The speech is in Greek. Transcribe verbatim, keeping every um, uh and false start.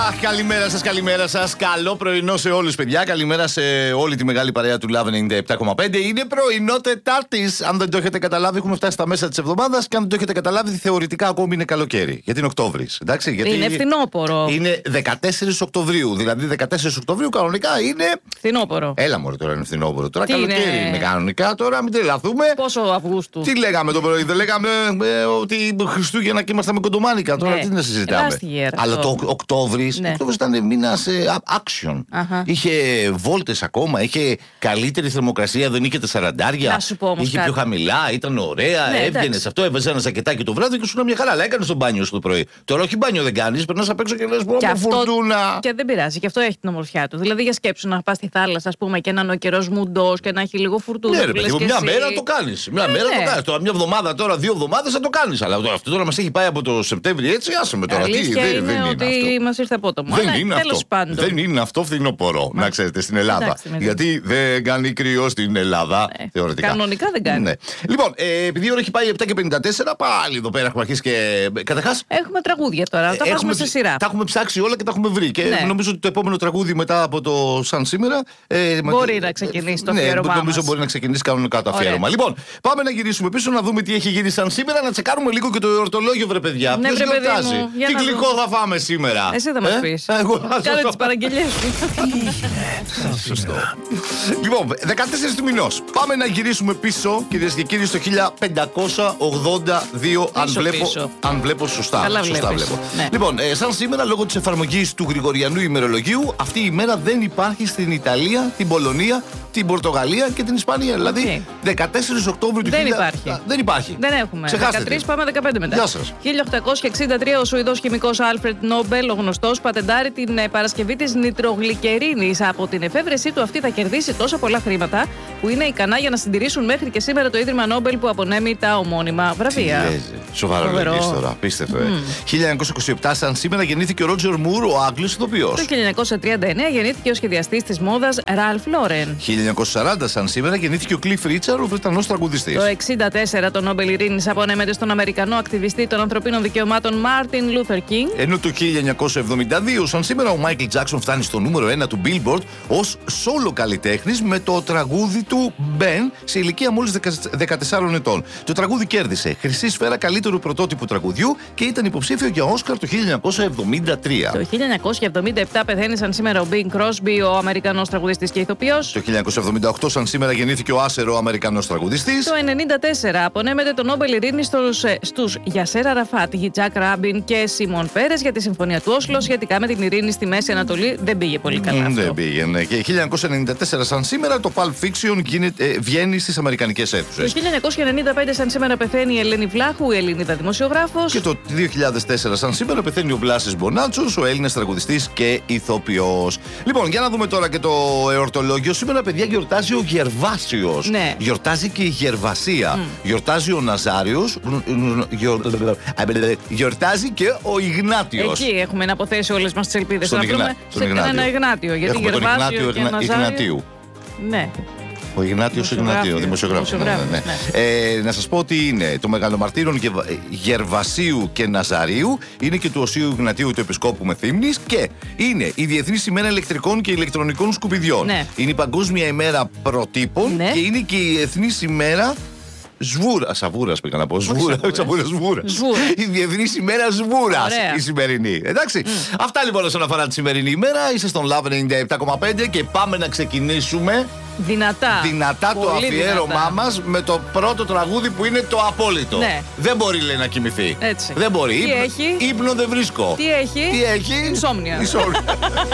Αχ, καλημέρα σας, καλημέρα σας. Καλό πρωινό σε όλους, παιδιά. Καλημέρα σε όλη τη μεγάλη παρέα του Love ενενήντα επτά κόμμα πέντε. Είναι πρωινό Τετάρτης. Αν δεν το έχετε καταλάβει, έχουμε φτάσει στα μέσα της εβδομάδας. Και αν δεν το έχετε καταλάβει, θεωρητικά ακόμη είναι καλοκαίρι. Γιατί είναι Οκτώβρης. Εντάξει, γιατί είναι φθινόπορο. Είναι δεκατέσσερις Οκτωβρίου. Δηλαδή, δεκατέσσερις Οκτωβρίου κανονικά είναι. Φθινόπορο. Έλα, μωρέ, τώρα είναι φθινόπορο. Τώρα Τι καλοκαίρι είναι... είναι κανονικά. Τώρα μην τρελαθούμε. Πόσο Αυγούστου. Τι λέγαμε το πρωί, δεν λέγαμε ε, ότι Χριστούγεννα και ήμασταν με κοντομάνικα. Τώρα ναι. τι να συζητάμε. Αλλά το Οκτώβρης ναι. ήταν μήνας ε, action. Αχα. Είχε βόλτες ακόμα, είχε καλύτερη θερμοκρασία, δεν είχε τεσσαραντάρια. Να σου πω όμως είχε κάτι. πιο χαμηλά, ήταν ωραία. Ναι, έβγαινε αυτό, έβαζε ένα ζακετάκι το βράδυ και σου μια χαρά. Αλλά έκανε το μπάνιο σου το πρωί. Τώρα όχι μπάνιο δεν κάνει, περνά απ' έξω και λε: Πω, φουρτούνα. Και δεν πειράζει, και αυτό έχει την ομορφιά του. Δηλαδή για σκέψου να πα στη θάλασσα, α πούμε, και να είναι ο καιρό μουντό και να έχει λίγο φουρτούνα. Ναι, ρε παιδί, μια εσύ... μέρα το κάνει. Μια ε, μέρα ναι. το κάνει. Τώρα μια εβδομάδα, τώρα δύο εβδομάδε θα το κάνει. Αλλά αυτό τώρα μα έχει πάει από το Σεπτέμβριο έτσι, άσε με τώρα. Τι, δεν είναι, είναι ότι μα ήρθε απότομο. Δεν είναι αυτό. Πάντων. Δεν είναι αυτό φθινοπορό, να ξέρετε, στην Ελλάδα. Εντάξει, γιατί δεν κάνει κρύο στην Ελλάδα, ναι. θεωρητικά. Κανονικά δεν κάνει. Ναι. Λοιπόν, ε, επειδή η ώρα έχει πάει επτά και πενήντα τέσσερα, πάλι εδώ πέρα έχουμε αρχίσει και. Καταρχάς, έχουμε τραγούδια τώρα, τα βάζουμε σε σειρά. Τα έχουμε ψάξει όλα και τα έχουμε βρει. Και ναι. νομίζω ότι το επόμενο τραγούδι μετά από το Σαν σήμερα. Ε, μπορεί μα... να ξεκινήσει το ναι, αφιέρωμά. Νομίζω μας. μπορεί να ξεκινήσει κανονικά το αφιέρωμα. Λοιπόν, πάμε να γυρίσουμε πίσω να δούμε τι έχει γίνει σαν σήμερα, να τσεκάρουμε λίγο και το εορτολόγιο, βρε παιδιά. Ναι, ποιος βρε, γιορτάζει, τι γλυκό θα φάμε σήμερα. Εσύ θα μας πεις. Κάνε τις παραγγελίες σου. Σωστό. Λοιπόν, δεκατέσσερις του μηνός. Πάμε να γυρίσουμε πίσω, κυρίες και κύριοι, στο χίλια πεντακόσια ογδόντα δύο. Αν βλέπω, αν βλέπω σωστά. Καλά σωστά βλέπω. Ναι. Λοιπόν, ε, σαν σήμερα, λόγω της εφαρμογής του Γρηγοριανού ημερολογίου, αυτή η μέρα δεν υπάρχει στην Ιταλία, την Πολωνία, την Πορτογαλία και την Ισπανία. Okay. Δηλαδή, δεκατέσσερις Οκτώβριου του δεν χίλια... υπάρχει. Δεν υπάρχει. Δεν έχουμε. Ξεχάστε δεκατρείς τι. πάμε δεκαπέντε μετά. Γεια σας. χίλια οκτακόσια εξήντα τρία ο Σουηδός χημικός Άλφρεντ Νόμπελ, ο γνωστός, πατεντάρει την παρασκευή της νητρογλυκερίνης. Από την εφεύρεσή του αυτή θα κερδίσει τόσα πολλά χρήματα που είναι ικανά για να συντηρήσουν μέχρι και σήμερα το Ίδρυμα Νόμπελ που απονέμει τα ομώνυμα βραβεία. Σοβαρό λέγεις τώρα. Απίστευτο, ε. Mm. χίλια εννιακόσια είκοσι επτά, σαν σήμερα, γεννήθηκε ο Ρότζερ Μουρ, ο Άγγλος ηθοποιός. Το χίλια εννιακόσια τριάντα εννέα γεννήθηκε ο σχεδιαστής της μόδας Ραλφ Λόρεν. χίλια εννιακόσια σαράντα, σαν σήμερα, γεννήθηκε ο Κλιφ Ρίτσαρντ, ο Βρετανός τραγουδιστής. Το εξήντα τέσσερα το Νόμπελ Ειρήνης απονέμεται στον Αμερικανό ακτιβιστή των ανθρωπίνων δικαιωμάτων Μάρτιν Λούθερ Κίνγκ. Ενώ το χίλια εννιακόσια εβδομήντα δύο, σαν σήμερα, ο Μάικλ Τζάκσον φτάνει στο νούμερο ένα του Billboard ως solo καλλιτέχνης με το τραγούδι του Ben σε ηλικία μόλις δεκατεσσάρων ετών. Το τραγούδι κέρδισε χρυσή σφαίρα καλύτερου πρωτότυπου τραγουδιού και ήταν υποψήφιο για Όσκαρ το χίλια εννιακόσια εβδομήντα τρία. Το χίλια εννιακόσια εβδομήντα επτά πεθαίνει σαν σήμερα ο Bing Crosby, ο Αμερικανός τραγουδιστής και ηθοποιός. Το χίλια εννιακόσια εβδομήντα οκτώ, σαν σήμερα, γεννήθηκε ο Άσερ, ο Αμερικανός τραγουδιστής. Το ενενήντα τέσσερα απονέμεται το Νόμπελ Ειρήνης στους, στους Γιασέρ Αραφάτ, Γιτζάκ Ράμπιν και Σίμον Πέρες για τη Συμφωνία του Όσλο σχετικά με την ειρήνη στη Μέση Ανατολή. Δεν πήγε πολύ καλά. Mm, δεν πήγαινε. Και χίλια εννιακόσια ενενήντα τέσσερα, σαν σήμερα, το Pulp Fiction γίνεται, ε, βγαίνει στις αμερικανικές αίθουσες. Το χίλια εννιακόσια ενενήντα πέντε, σαν σήμερα, πεθαίνει η Ελένη Βλάχου, η Ελληνίδα δημοσιογράφος. Και το δύο χιλιάδες τέσσερα, σαν σήμερα, πεθαίνει ο Βλάσης Μπονάτσος, ο Έλληνας τραγουδιστής και ηθοποιός. Λοιπόν, για να δούμε τώρα και το εορτολόγιο. Σήμερα, παιδιά, γιορτάζει ο Γερβάσιος. Ναι. Γιορτάζει και η Γερβασία. Mm. Γιορτάζει ο Ναζάριος. Γιορ... Γιορτάζει και ο Ιγνάτιος. Εκεί έχουμε να αποθέσει όλες μας τις ελπίδες. Στον να Ιγνά... βρούμε σε ένα Ιγνάτιο. Γιατί έχουμε τον Ιγνάτιο Ιγνατίου. Ναι. Ο Ιγνάτιος Ιγνατίου, δημοσιογράφος. Ναι, ναι, ναι. Ε, να σας πω ότι είναι το μεγαλομαρτύρων Γερβασίου και Ναζαρίου, είναι και του Οσίου Ιγνατίου του Επισκόπου Μεθύμνης και είναι η Διεθνής ημέρα ηλεκτρικών και ηλεκτρονικών σκουπιδιών. Ναι. Είναι η Παγκόσμια ημέρα προτύπων, ναι, και είναι και η Εθνής ημέρα Σβούρα, σαβούρα πήγα να πω. Σβούρα, σαβούρα, σβούρα. Η Διεθνής ημέρα Σβούρα η σημερινή. Εντάξει. Mm. Αυτά λοιπόν όσον αφορά τη σημερινή ημέρα. Είσαι στον Love ενενήντα επτά κόμμα πέντε και πάμε να ξεκινήσουμε δυνατά, δυνατά το αφιέρωμά μας με το πρώτο τραγούδι που είναι το απόλυτο. Ναι. Δεν μπορεί, λέει, να κοιμηθεί. Έτσι. Δεν μπορεί. Τι Ύπνο, έχει? Ύπνο δεν βρίσκω. Τι έχει? Τι έχει? Insomnia.